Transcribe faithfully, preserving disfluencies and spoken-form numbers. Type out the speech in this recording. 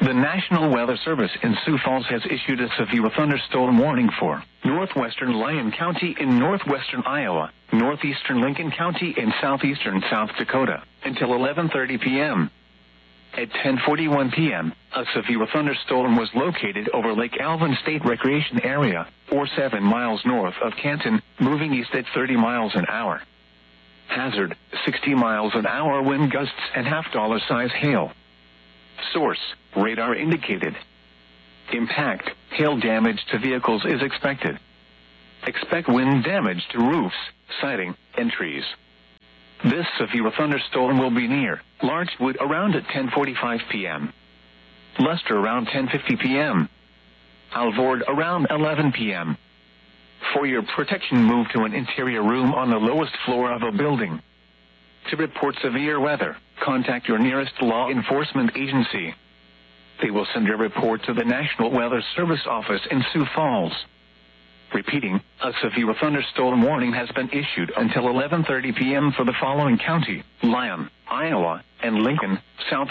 The National Weather Service in Sioux Falls has issued a severe thunderstorm warning for northwestern Lyon County in northwestern Iowa, northeastern Lincoln County in southeastern South Dakota until eleven thirty p.m. At ten forty-one p.m., a severe thunderstorm was located over Lake Alvin State Recreation Area, or seven miles north of Canton, moving east at thirty miles an hour. Hazard, sixty miles an hour wind gusts and half-dollar size hail. Source, radar indicated. Impact, hail damage to vehicles is expected. Expect wind damage to roofs, siding, and trees. This severe thunderstorm will be near Larchwood around at ten forty-five p.m. Luster around ten fifty p.m. Alvord around eleven p.m. For your protection, move to an interior room on the lowest floor of a building. To report severe weather, contact your nearest law enforcement agency. They will send your report to the National Weather Service office in Sioux Falls. Repeating, a severe thunderstorm warning has been issued until eleven thirty p.m. for the following county: Lyon, Iowa, and Lincoln, South